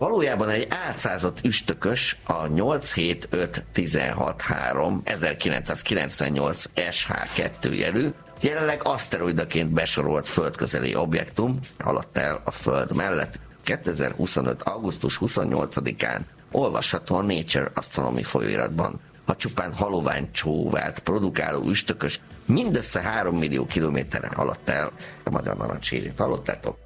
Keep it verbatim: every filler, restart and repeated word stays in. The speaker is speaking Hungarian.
Valójában egy átszázott üstökös, a nyolc hét öt tizenhat három ezerkilencszázkilencvennyolc es há kettő jelű, jelenleg aszteroidaként besorolt földközeli objektum haladt el a Föld mellett. kétezer-huszonöt. augusztus huszonnyolcadikán olvasható a Nature Astronomy folyóiratban. A csupán halovány csóvát produkáló üstökös mindössze három millió kilométerre haladt el. A magyar narancssírét hallottátok?